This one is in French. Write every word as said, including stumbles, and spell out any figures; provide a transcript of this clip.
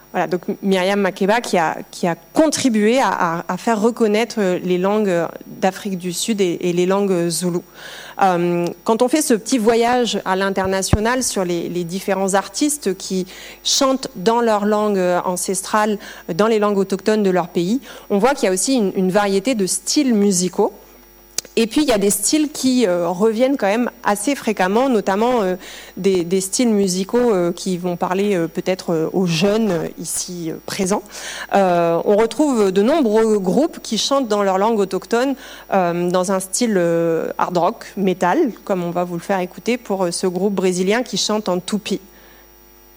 Voilà, donc Myriam Makeba qui a, qui a contribué à, à, à faire reconnaître les langues d'Afrique du Sud et, et les langues zoulou. Euh, quand on fait ce petit voyage à l'international sur les, les différents artistes qui chantent dans leur langue ancestrale, dans les langues autochtones de leur pays, on voit qu'il y a aussi une, une variété de styles musicaux. Et puis, il y a des styles qui euh, reviennent quand même assez fréquemment, notamment euh, des, des styles musicaux euh, qui vont parler euh, peut-être euh, aux jeunes euh, ici euh, présents. Euh, on retrouve de nombreux groupes qui chantent dans leur langue autochtone euh, dans un style euh, hard rock, metal, comme on va vous le faire écouter pour euh, ce groupe brésilien qui chante en tupi.